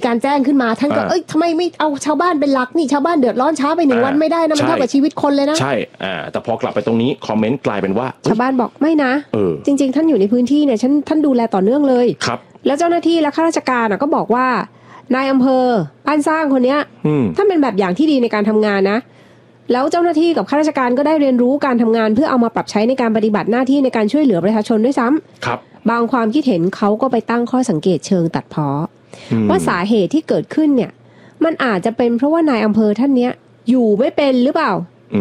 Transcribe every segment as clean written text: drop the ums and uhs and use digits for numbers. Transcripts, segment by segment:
การแจ้งขึ้นมาท่านก็ทำไมไม่เอาชาวบ้านเป็นหลักนี่ชาวบ้านเดือดร้อนช้าไป1 วันไม่ได้นะมันเท่ากับชีวิตคนเลยนะใช่แต่พอกลับไปตรงนี้คอมเมนต์กลายเป็นว่าชาวบ้านบอกไม่นะจริงๆท่านอยู่ในพื้นที่เนี่ยท่านดูแลต่อเนื่องเลยครับแล้วเจ้าหน้าที่และข้าราชการก็บอกว่านายอำเภอบ้านสร้างคนเนี้ยท่านเป็นแบบอย่างที่ดีในการทำงานนะแล้วเจ้าหน้าที่กับข้าราชการก็ได้เรียนรู้การทำงานเพื่อเอามาปรับใช้ในการปฏิบัติหน้าที่ในการช่วยเหลือประชาชนด้วยซ้ำครับบางความคิดเห็นเขาก็ไปตั้งข้อสังเกตเชิงตัดพ้อว่าสาเหตุที่เกิดขึ้นเนี่ยมันอาจจะเป็นเพราะว่านายอำเภอท่านเนี้ยอยู่ไม่เป็นหรือเปล่า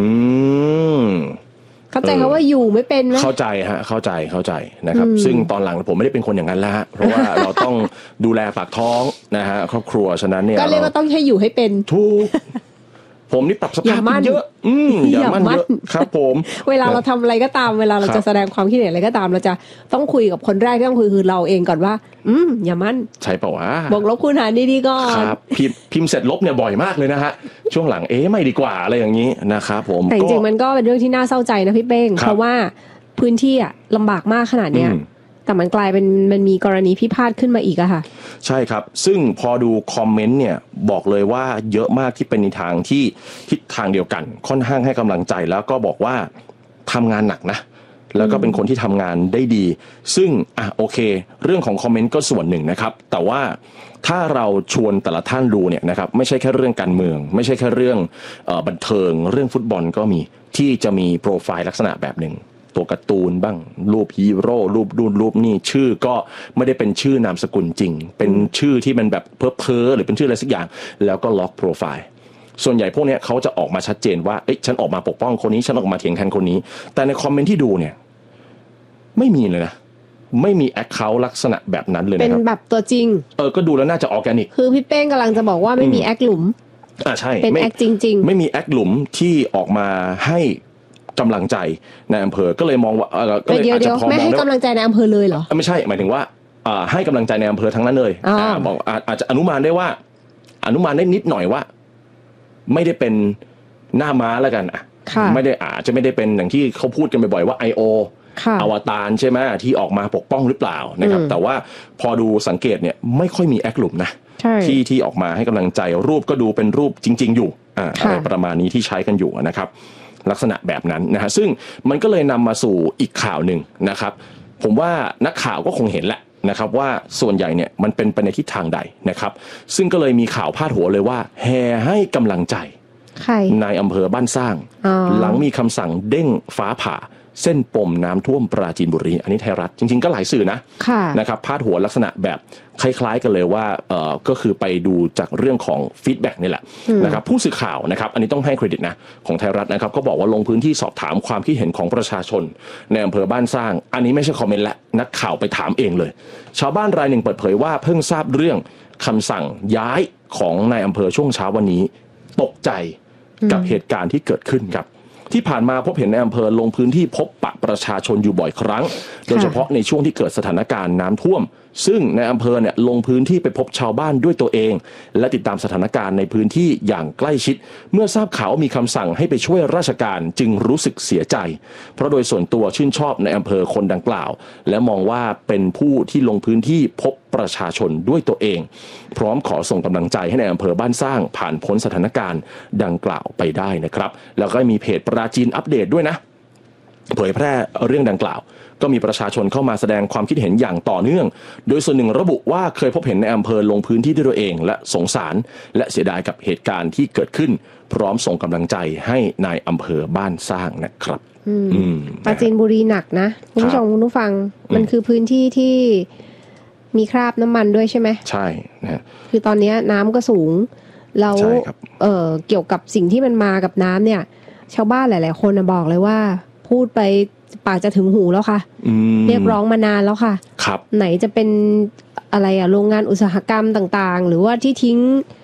เข้าใจเขาว่าอยู่ไม่เป็นไหมเข้าใจฮะเข้าใจนะครับซึ่งตอนหลังผมไม่ได้เป็นคนอย่างนั้นแล้วฮะเพราะว่าเราต้องดูแลปากท้องนะฮะครอบครัวฉะนั้นเนี่ยก็เรียกว่าต้องให้อยู่ให้เป็นถูกผมนี่ปรับสภาพเยอะอย่ามั่นเยอะครับผมเวลาเราทำอะไรก็ตามเวลาเราจะแสดงความคิดเห็นอะไรก็ตามเราจะต้องคุยกับคนแรกที่ต้องคุยคือเราเองก่อนว่าอย่ามั่นใช่เปล่าวะบอกลบคูณหารดีๆก่อนครับพิมพ์เสร็จลบเนี่ยบ่อยมากเลยนะฮะช่วงหลังไม่ดีกว่าอะไรอย่างนี้นะครับผมแต่จริงๆมันก็เป็นเรื่องที่น่าเศร้าใจนะพี่เป้งเพราะว่าพื้นที่ลำบากมากขนาดเนี้ยแต่มันกลายเป็นมันมีกรณีพิพาทขึ้นมาอีกอะค่ะใช่ครับซึ่งพอดูคอมเมนต์เนี่ยบอกเลยว่าเยอะมากที่เป็นในทางที่ทิศทางเดียวกันค่อนข้างให้กำลังใจแล้วก็บอกว่าทำงานหนักนะแล้วก็เป็นคนที่ทำงานได้ดีซึ่งโอเคเรื่องของคอมเมนต์ก็ส่วนหนึ่งนะครับแต่ว่าถ้าเราชวนแต่ละท่านดูเนี่ยนะครับไม่ใช่แค่เรื่องการเมืองไม่ใช่แค่เรื่องบันเทิงเรื่องฟุตบอลก็มีที่จะมีโปรไฟล์ลักษณะแบบหนึ่งตัวการ์ตูนบ้างรูปฮีโร่รูปนี่ชื่อก็ไม่ได้เป็นชื่อนามสกุลจริงเป็นชื่อที่มันแบบเพ้อหรือเป็นชื่ออะไรสักอย่างแล้วก็ล็อกโปรไฟล์ส่วนใหญ่พวกนี้เขาจะออกมาชัดเจนว่าฉันออกมาปกป้องคนนี้ฉันออกมาเถียงแทนคนนี้แต่ในคอมเมนต์ที่ดูเนี่ยไม่มีเลยนะไม่มีแอคเคาท์ลักษณะแบบนั้นเลยนะครับเป็นแบบตัวจริงก็ดูแล้วน่าจะออร์แกนิกคือพี่เป้งกำลังจะบอกว่าไม่มีแอคหลุมใช่เป็นแอคจริงๆไม่มีแอคหลุมที่ออกมาให้กำลังใจในอำเภอก็เลยมองว่าก็เลยอาจจะพอมองไม่ให้กำลังใจในอำเภอเลยเหรอไม่ใช่หมายถึงว่าให้กำลังใจในอำเภอทั้งนั้นเลยบอกอาจจะอนุมานได้นิดหน่อยว่าไม่ได้เป็นหน้าม้าแล้วกันไม่ได้อาจจะไม่ได้เป็นอย่างที่เขาพูดกันบ่อยๆว่า IO อวตารใช่ไหมที่ออกมาปกป้องหรือเปล่านะครับแต่ว่าพอดูสังเกตเนี่ยไม่ค่อยมีแอคหลุมนะที่ออกมาให้กำลังใจรูปก็ดูเป็นรูปจริงๆอยู่อะไรประมาณนี้ที่ใช้กันอยู่นะครับลักษณะแบบนั้นนะฮะซึ่งมันก็เลยนำมาสู่อีกข่าวหนึ่งนะครับผมว่านักข่าวก็คงเห็นแหละนะครับว่าส่วนใหญ่เนี่ยมันเป็นไปในทิศทางใดนะครับซึ่งก็เลยมีข่าวพาดหัวเลยว่าแห่ให้กำลังใจนายอำเภอบ้านสร้างหลังมีคำสั่งเด้งฟ้าผ่าเส้นปมน้ำท่วมปราจีนบุรีอันนี้ไทยรัฐจริงๆก็หลายสื่อนะครับพาดหัวลักษณะแบบคล้ายๆกันเลยว่าก็คือไปดูจากเรื่องของฟีดแบ็กนี่แหละนะครับผู้สื่อข่าวนะครับอันนี้ต้องให้เครดิตนะของไทยรัฐนะครับก็บอกว่าลงพื้นที่สอบถามความคิดเห็นของประชาชนในอำเภอบ้านสร้างอันนี้ไม่ใช่คอมเมนต์และนักข่าวไปถามเองเลยชาวบ้านรายหนึ่งเปิดเผยว่าเพิ่งทราบเรื่องคำสั่งย้ายของนายอำเภอช่วงเช้าวันนี้ตกใจกับเหตุการณ์ที่เกิดขึ้นครับที่ผ่านมาพบเห็นในอำเภอลงพื้นที่พบปะประชาชนอยู่บ่อยครั้งโดยเฉพาะในช่วงที่เกิดสถานการณ์น้ำท่วมซึ่งในอำเภอเนี่ยลงพื้นที่ไปพบชาวบ้านด้วยตัวเองและติดตามสถานการณ์ในพื้นที่อย่างใกล้ชิดเมื่อทราบข่าวมีคำสั่งให้ไปช่วยราชการจึงรู้สึกเสียใจเพราะโดยส่วนตัวชื่นชอบในอำเภอคนดังกล่าวและมองว่าเป็นผู้ที่ลงพื้นที่พบประชาชนด้วยตัวเองพร้อมขอส่งกำลังใจให้ในอำเภอบ้านสร้างผ่านพ้นสถานการณ์ดังกล่าวไปได้นะครับแล้วก็มีเพจปราจีนอัปเดตด้วยนะเผยแพร่เรื่องดังกล่าวก็มีประชาชนเข้ามาแสดงความคิดเห็นอย่างต่อเนื่องโดยส่วนหนึ่งระบุว่าเคยพบเห็นในอำเภอลงพื้นที่ด้วยตัวเองและสงสารและเสียดายกับเหตุการณ์ที่เกิดขึ้นพร้อมส่งกำลังใจให้นายอำเภอบ้านสร้างนะครับปราจีนบุรีหนักนะคุณผู้ชมคุณผู้ฟังมันคือพื้นที่ที่มีคราบน้ำมันด้วยใช่ไหมใช่นะคือตอนนี้น้ำก็สูงแล้วเกี่ยวกับสิ่งที่มันมากับน้ำเนี่ยชาวบ้านหลายๆคนบอกเลยว่าพูดไปปากจะถึงหูแล้วค่ะเรียกร้องมานานแล้วค่ะไหนจะเป็นอะไรโรงงานอุตสาหกรรมต่างๆหรือว่าที่ทิ้ง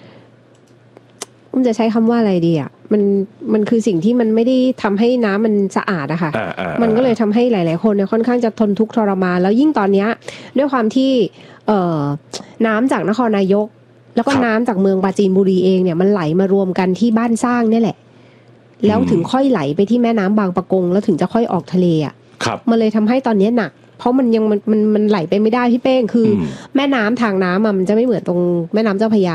จะใช้คำว่าอะไรดีมันคือสิ่งที่มันไม่ได้ทำให้น้ำมันสะอาดอะค่ะมันก็เลยทำให้หลายๆคนเนี่ยค่อนข้างจะทนทุกข์ทรมานแล้วยิ่งตอนนี้ด้วยความที่น้ำจากนครนายกแล้วก็น้ำจากเมืองปราจีนบุรีเองเนี่ยมันไหลมารวมกันที่บ้านสร้างนี่แหละแล้วถึงค่อยไหลไปที่แม่น้ำบางปะกงแล้วถึงจะค่อยออกทะเลมันเลยทำให้ตอนนี้หนักเพราะมันยังมันไหลไปไม่ได้พี่เป้งคือแม่น้ำทางน้ำมันจะไม่เหมือนตรงแม่น้ำเจ้าพระยา